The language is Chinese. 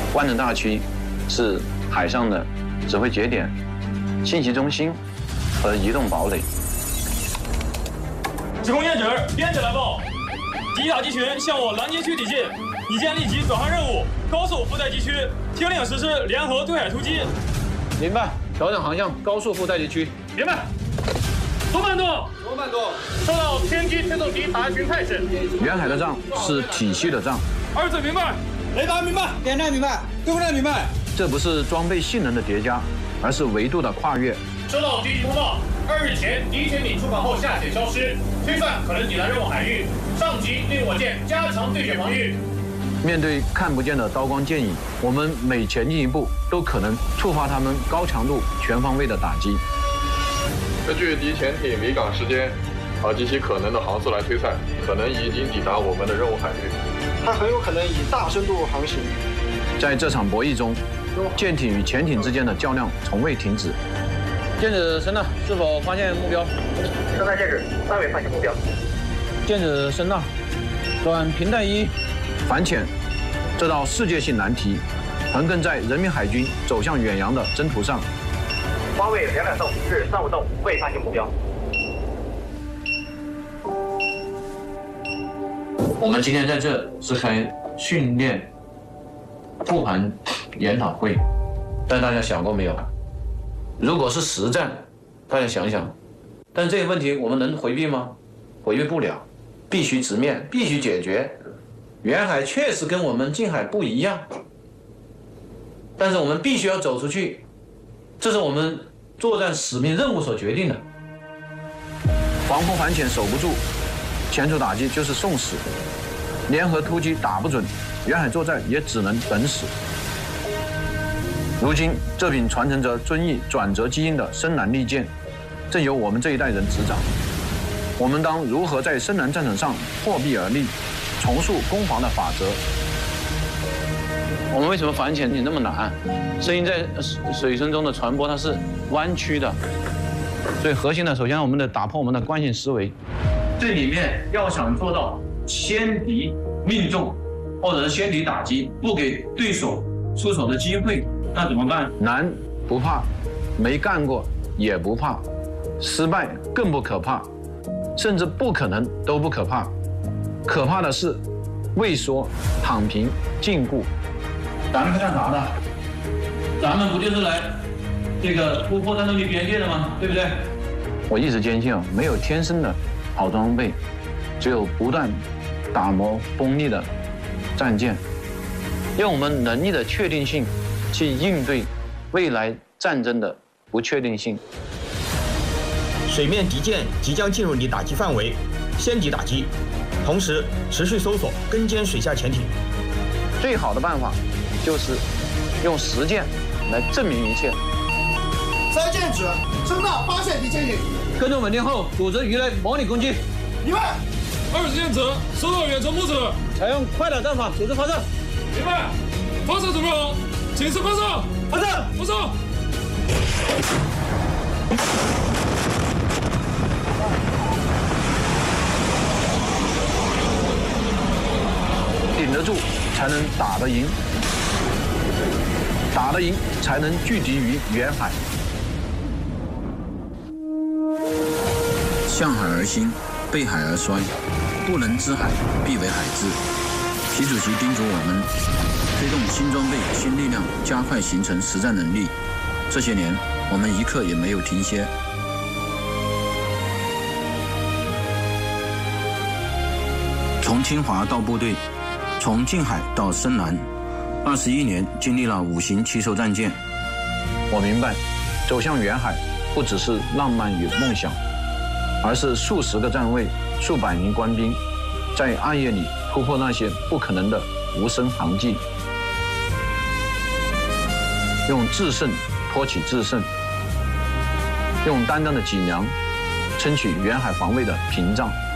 万能大区是海上的指挥节点、信息中心和移动堡垒。 指挥员编者来报，敌打击群向我拦截区抵近，已经立即转换任务，高速覆盖地区，听令实施联合对海突击。 明白，调整航向，高速覆盖地区。 明白。多慢动，收到，天机推动敌打击群态势。 远海的仗是体系的仗。 二字明白，雷达明白， 电站明白，对不对？明白。 这不是装备性能的叠加，而是维度的跨越。 收到敌机通报，2日前敌潜艇出港后下潜消失，推算可能抵达任务海域。上级令我舰加强对潜防御。 面对看不见的刀光剑影，我们每前进一步都可能触发他们高强度、全方位的打击。 根据敌潜艇离港时间及其可能的航速来推算，可能已经抵达我们的任务海域。 它很有可能以大深度航行。 在这场博弈中，舰艇与潜艇之间的较量从未停止。舰指声呐，是否发现目标？ 声呐舰指，尚未发现目标。 舰指声呐，转平带1，反潜。这道世界性难题，横亘在人民海军走向远洋的征途上。 花位2洞至35洞，未发现目标。 我们今天在这是开训练复盘研讨会，但大家想过没有？如果是实战，大家想想，但这个问题我们能回避吗？回避不了，必须直面，必须解决。远海确实跟我们近海不一样，但是我们必须要走出去，这是我们作战使命任务所决定的。防空反潜守不住，前处打击就是送死，联合突击打不准，远海作战也只能等死。如今，这柄传承着遵义转折基因的深蓝利剑，正由我们这一代人执掌。我们当如何在深蓝战场上破壁而立，重塑攻防的法则？我们为什么反潜艇那么难？声音在水声中的传播，它是弯曲的。所以核心的，首先我们得打破我们的惯性思维。这里面要想做到先敌命中，或者是先敌打击，不给对手出手的机会，那怎么办？难不怕，没干过也不怕，失败更不可怕，甚至不可能都不可怕。可怕的是畏缩、躺平、禁锢。咱们是干啥的？咱们不就是来这个突破战斗力边界的吗？对不对？我一直坚信啊，没有天生的好装备，只有不断打磨锋利的战舰，用我们能力的确定性去应对未来战争的不确定性。 水面敌舰即将进入你打击范围，先敌打击，同时持续搜索跟监水下潜艇。 最好的办法就是用实践来证明一切。 3舰指，声呐发现敌潜艇。 跟踪稳定后，组织鱼雷模拟攻击。 明白。 2次舰指，收到远程目指， 采用快打战法组织发射。 明白。发射准备好，请示发射。 发射。 发射。 顶得住，才能打得赢；打得赢，才能拒敌于远海。 向海而兴，背海而衰，不能知海，必为海之。习主席叮嘱我们，推动新装备、新力量，加快形成实战能力。这些年，我们一刻也没有停歇。从清华到部队，从近海到深蓝，21年经历了5型奇兽战舰。 我明白，走向远海不只是浪漫与梦想，而是数十个站位、数百名官兵，在暗夜里突破那些不可能的无声航迹，用制胜托起制胜，用担当的脊梁撑起远海防卫的屏障。